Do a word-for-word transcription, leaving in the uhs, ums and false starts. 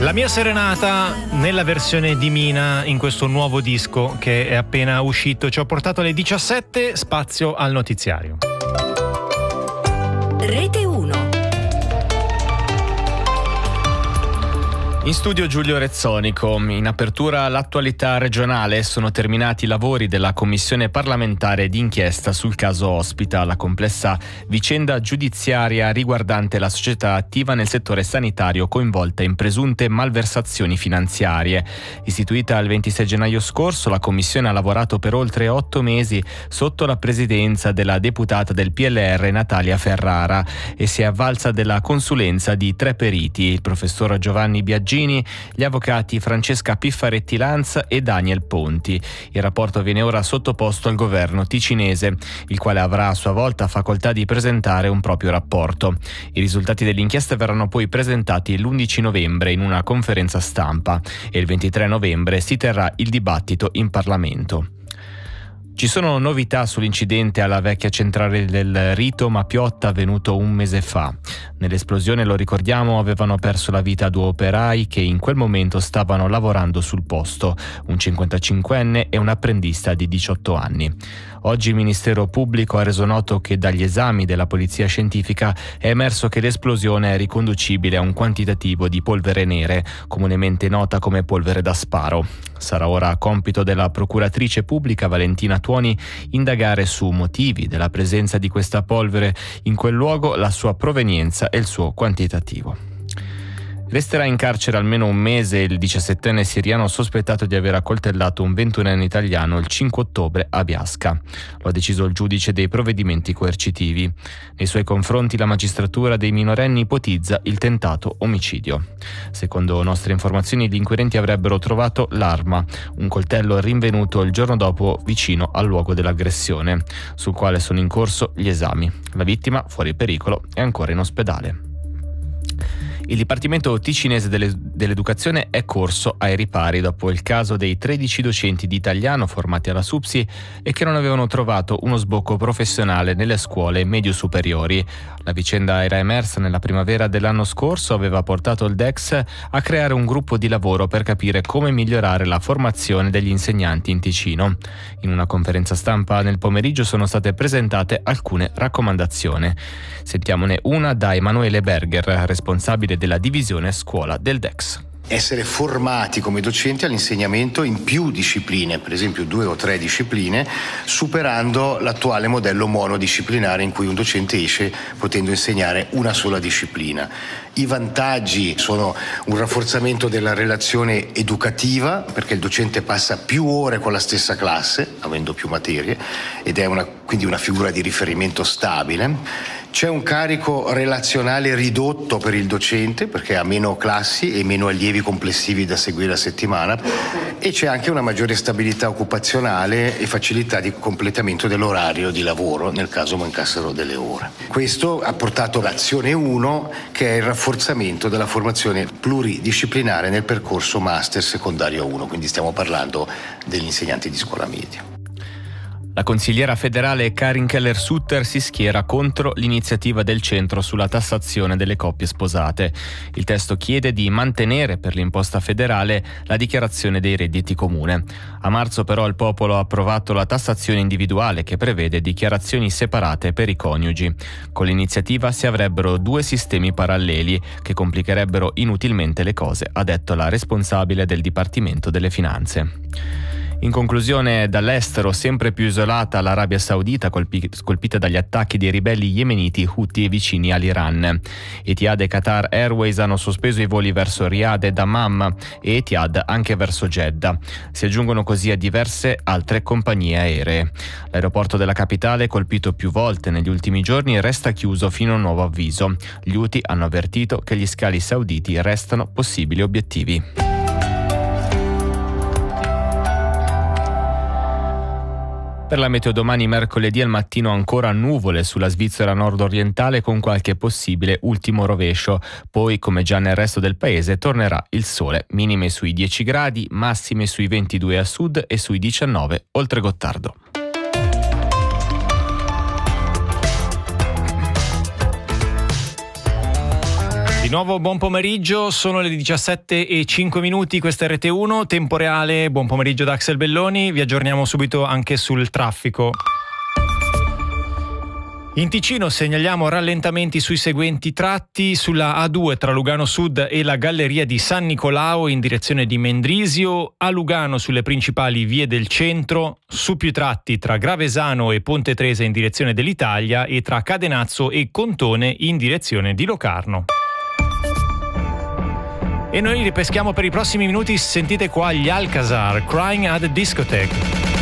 La mia serenata nella versione di Mina in questo nuovo disco che è appena uscito. Ci ho portato alle diciassette, spazio al notiziario. Rete uno. In studio Giulio Rezzonico. In apertura l'attualità regionale. Sono terminati i lavori della commissione parlamentare d'inchiesta sul caso Ospita, la complessa vicenda giudiziaria riguardante la società attiva nel settore sanitario coinvolta in presunte malversazioni finanziarie. Istituita il ventisei gennaio scorso, la commissione ha lavorato per oltre otto mesi sotto la presidenza della deputata del P L R Natalia Ferrara e si è avvalsa della consulenza di tre periti, il professor Giovanni Biagini, gli avvocati Francesca Piffaretti Lanza e Daniel Ponti. Il rapporto viene ora sottoposto al governo ticinese, il quale avrà a sua volta facoltà di presentare un proprio rapporto. I risultati dell'inchiesta verranno poi presentati l'undici novembre in una conferenza stampa e il ventitré novembre si terrà il dibattito in Parlamento. Ci sono novità sull'incidente alla vecchia centrale del Rito Mapiotta avvenuto un mese fa. Nell'esplosione, lo ricordiamo, avevano perso la vita due operai che in quel momento stavano lavorando sul posto, un cinquantacinquenne e un apprendista di diciotto anni. Oggi il Ministero Pubblico ha reso noto che dagli esami della Polizia Scientifica è emerso che l'esplosione è riconducibile a un quantitativo di polvere nere, comunemente nota come polvere da sparo. Sarà ora compito della procuratrice pubblica Valentina Tuoni indagare su motivi della presenza di questa polvere in quel luogo, la sua provenienza e il suo quantitativo. Resterà in carcere almeno un mese il diciassettenne siriano sospettato di aver accoltellato un ventunenne italiano il cinque ottobre a Biasca. Lo ha deciso il giudice dei provvedimenti coercitivi. Nei suoi confronti la magistratura dei minorenni ipotizza il tentato omicidio. Secondo nostre informazioni, gli inquirenti avrebbero trovato l'arma, un coltello rinvenuto il giorno dopo vicino al luogo dell'aggressione, sul quale sono in corso gli esami. La vittima, fuori pericolo, è ancora in ospedale. Il Dipartimento ticinese delle, dell'Educazione è corso ai ripari dopo il caso dei tredici docenti di italiano formati alla SUPSI e che non avevano trovato uno sbocco professionale nelle scuole medio-superiori. La vicenda era emersa nella primavera dell'anno scorso, aveva portato il D E C S a creare un gruppo di lavoro per capire come migliorare la formazione degli insegnanti in Ticino. In una conferenza stampa nel pomeriggio sono state presentate alcune raccomandazioni. Sentiamone una da Emanuele Berger, responsabile della divisione scuola del D E C S. Essere formati come docenti all'insegnamento in più discipline, per esempio due o tre discipline, superando l'attuale modello monodisciplinare in cui un docente esce potendo insegnare una sola disciplina. I vantaggi sono un rafforzamento della relazione educativa, perché il docente passa più ore con la stessa classe, avendo più materie, ed è una, quindi una figura di riferimento stabile. C'è un carico relazionale ridotto per il docente perché ha meno classi e meno allievi complessivi da seguire a settimana, e c'è anche una maggiore stabilità occupazionale e facilità di completamento dell'orario di lavoro nel caso mancassero delle ore. Questo ha portato l'azione uno, che è il rafforzamento della formazione pluridisciplinare nel percorso master secondario uno, quindi stiamo parlando degli insegnanti di scuola media. La consigliera federale Karin Keller-Sutter si schiera contro l'iniziativa del centro sulla tassazione delle coppie sposate. Il testo chiede di mantenere per l'imposta federale la dichiarazione dei redditi comune. A marzo però il popolo ha approvato la tassazione individuale che prevede dichiarazioni separate per i coniugi. Con l'iniziativa si avrebbero due sistemi paralleli che complicherebbero inutilmente le cose, ha detto la responsabile del Dipartimento delle Finanze. In conclusione, dall'estero sempre più isolata l'Arabia Saudita, colpi- colpita dagli attacchi dei ribelli yemeniti Houthi vicini all'Iran. Etihad e Qatar Airways hanno sospeso i voli verso Riyadh e Dammam e Etihad anche verso Jeddah. Si aggiungono così a diverse altre compagnie aeree. L'aeroporto della capitale, colpito più volte negli ultimi giorni, resta chiuso fino a un nuovo avviso. Gli Houthi hanno avvertito che gli scali sauditi restano possibili obiettivi. Per la meteo domani mercoledì al mattino ancora nuvole sulla Svizzera nord-orientale con qualche possibile ultimo rovescio. Poi, come già nel resto del paese, tornerà il sole. Minime sui dieci gradi, massime sui ventidue a sud e sui diciannove oltre Gottardo. Di nuovo buon pomeriggio, sono le diciassette e cinque minuti, questa è R T uno, tempo reale, buon pomeriggio da Axel Belloni, vi aggiorniamo subito anche sul traffico. In Ticino segnaliamo rallentamenti sui seguenti tratti: sulla A due tra Lugano Sud e la Galleria di San Nicolao in direzione di Mendrisio, a Lugano sulle principali vie del centro, su più tratti tra Gravesano e Ponte Tresa in direzione dell'Italia e tra Cadenazzo e Contone in direzione di Locarno. E noi ripeschiamo per i prossimi minuti, sentite qua gli Alcazar, Crying at the Discotheque.